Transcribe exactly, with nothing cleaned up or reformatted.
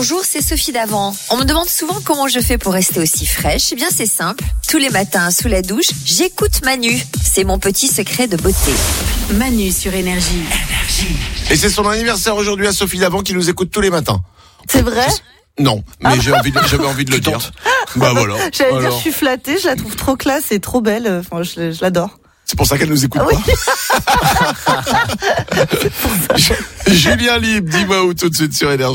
Bonjour, c'est Sophie Davant. On me demande souvent comment je fais pour rester aussi fraîche. Eh bien, c'est simple. Tous les matins, sous la douche, j'écoute Manu. C'est mon petit secret de beauté. Manu sur Énergie. Et c'est son anniversaire aujourd'hui à Sophie Davant qui nous écoute tous les matins. C'est vrai? Non, mais Ah j'ai envie de, j'avais envie de le dire. Bah voilà. J'allais dire, Alors, je suis flattée, je la trouve trop classe et trop belle. Enfin, je, je l'adore. c'est pour ça qu'elle nous écoute Ah oui. pas. Julien Libre, dis-moi où tout de suite sur Énergie.